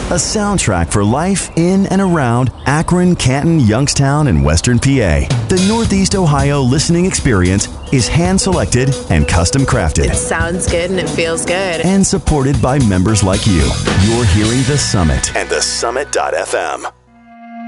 a soundtrack for life in and around Akron, Canton, Youngstown, and Western PA. The Northeast Ohio listening experience is hand-selected and custom-crafted. It sounds good and it feels good. And supported by members like you. You're hearing The Summit and thesummit.fm.